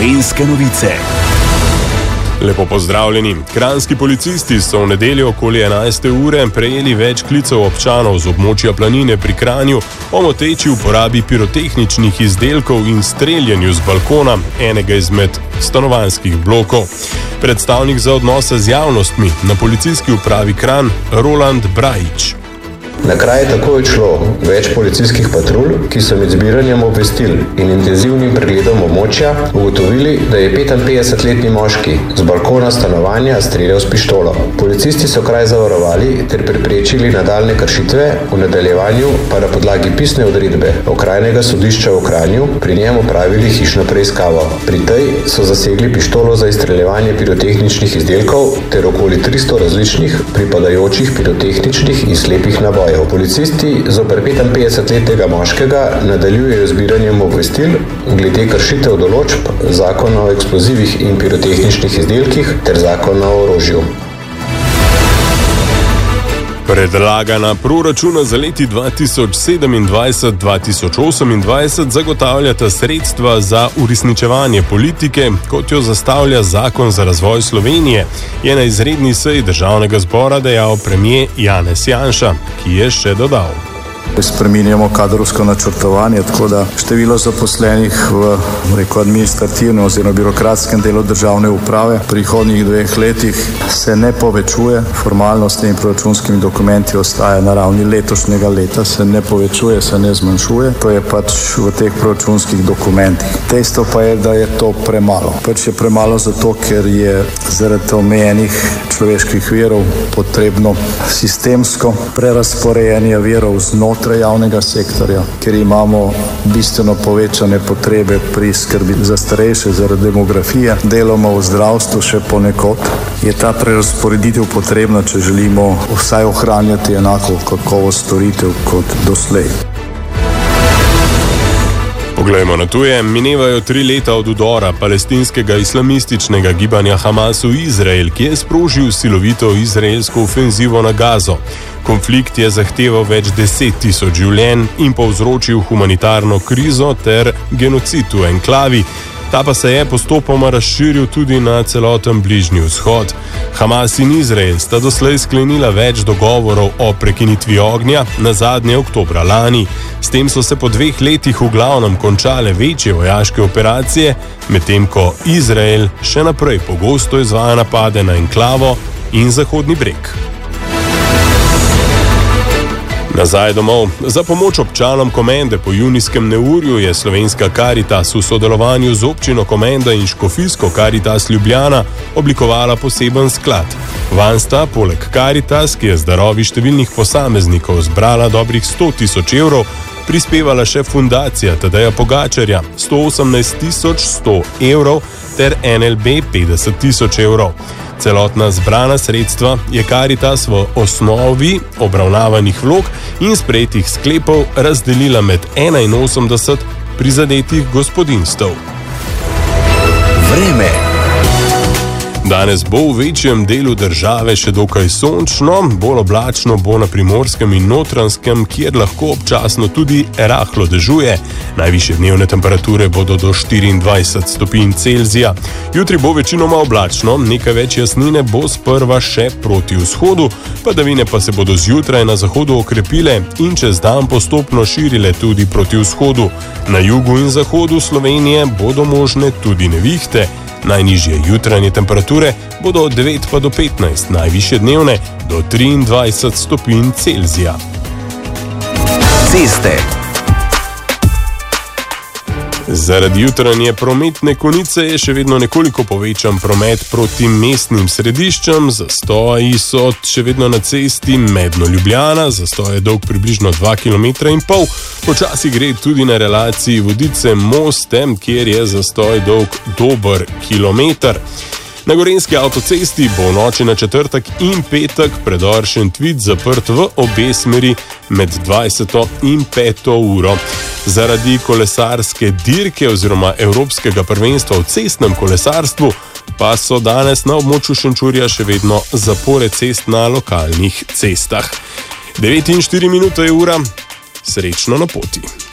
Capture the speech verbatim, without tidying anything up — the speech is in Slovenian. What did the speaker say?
Gorenjske novice. Lepo pozdravljeni. Kranjski policisti so v nedeljo okoli enajste ure prejeli več klicev občanov z območja Planine pri Kranju o moteči uporabi pirotehničnih izdelkov in streljanju z balkona enega izmed stanovanjskih blokov. Predstavnik za odnose z javnostmi na policijski upravi Kranj Roland Brajič. Na kraj je takoj odšlo več policijskih patrulj, ki so med zbiranjem obvestil in intenzivnim pregledom območja ugotovili, da je petinpetdesetletni moški z balkona stanovanja streljal s pištolo. Policisti so kraj zavarovali ter preprečili nadaljnje kršitve, v nadaljevanju pa na podlagi pisne odredbe Okrajnega sodišča v Kranju pri njem opravili hišno preiskavo. Pri tej so zasegli pištolo za izstreljevanje pirotehničnih izdelkov ter okoli tristo različnih pripadajočih pirotehničnih in slepih nabojev. Policisti zoper petinpetdesetletnega moškega nadaljujejo zbiranjem obvestil glede kršitev določb Zakona o eksplozivih in pirotehničnih izdelkih ter Zakona o orožju. Predlagana proračuna za leti dva tisoč sedemindvajset do dva tisoč osemindvajset zagotavljata sredstva za uresničevanje politike, kot jo zastavlja Zakon za razvoj Slovenije, je na izredni seji Državnega zbora dejal premier Janez Janša, ki je še dodal. Spreminjamo kadrovsko načrtovanje, tako da število zaposlenih v rekel, administrativnem oziroma birokratskem delu državne uprave v prihodnjih dveh letih se ne povečuje. Formalno s temi proračunskimi dokumenti ostaja na ravni letošnjega leta, se ne povečuje, se ne zmanjšuje. To je pač v teh proračunskih dokumentih. Dejstvo pa je, da je to premalo. Pač je premalo zato, ker je zaradi omejenih človeških virov potrebno sistemsko prerazporejanje virov znotraj javnega sektorja, ker imamo bistveno povečane potrebe pri skrbi za starejše zaradi demografije, deloma v zdravstvu še ponekod. Je ta prerazporeditev potrebna, če želimo vsaj ohranjati enako kakovost storitev kot doslej. Poglejmo na tuje. Minevajo tri leta od udora palestinskega islamističnega gibanja Hamas v Izrael, ki je sprožil silovito izraelsko ofenzivo na Gazo. Konflikt je zahteval več deset tisoč življenj in povzročil humanitarno krizo ter genocid v enklavi. Ta pa se je postopoma razširil tudi na celoten Bližnji vzhod. Hamas in Izrael sta doslej sklenila več dogovorov o prekinitvi ognja, nazadnje oktobra lani. S tem so se po dveh letih v glavnem končale večje vojaške operacije, medtem ko Izrael še naprej pogosto izvaja napade na enklavo in Zahodni breg. Nazaj domov. Za pomoč občanom Komende po junijskem neurju je Slovenska Karitas v sodelovanju z občino Komenda in Škofijsko Karitas Ljubljana oblikovala poseben sklad. Vanj sta poleg Karitas, ki je z darovi številnih posameznikov zbrala dobrih sto tisoč evrov, prispevala še fundacija Tadeja Pogačarja sto osemnajst tisoč sto evrov ter N L B petdeset tisoč evrov. Celotna zbrana sredstva je Karitas v osnovi obravnavanih vlog in sprejetih sklepov razdelila med enainosemdeset prizadetih gospodinjstev. Vreme. Danes bo v večjem delu države še dokaj sončno, bolj oblačno bo na Primorskem in Notranjskem, kjer lahko občasno tudi rahlo dežuje. Najvišje dnevne temperature bodo do štiriindvajset stopinj Celzija. Jutri bo večinoma oblačno, nekaj več jasnine bo sprva še proti vzhodu, padavine pa se bodo zjutraj na zahodu okrepile in čez dan postopno širile tudi proti vzhodu. Na jugu in zahodu Slovenije bodo možne tudi nevihte. Najnižje jutranje temperature bodo od devet pa do petnajst, najvišje dnevne do triindvajset stopinj Celzija. Ceste. Zaradi jutranje prometne konice je še vedno nekoliko povečan promet proti mestnim središčem. Zastoji so še vedno na cesti Medno-Ljubljana, zastoj je dolg približno dva kilometra in pol. Počasi gre tudi na relaciji Vodice-Moste, kjer je zastoj dolg dober kilometer. Na Gorenjski avtocesti bo v noči na četrtek in petek predor Šentvid zaprt v obe smeri med dvajseto in peto uro. Zaradi kolesarske dirke oziroma Evropskega prvenstva v cestnem kolesarstvu pa so danes na območju Šenčurja še vedno zapore cest na lokalnih cestah. devet in štiri minute je ura, srečno na poti.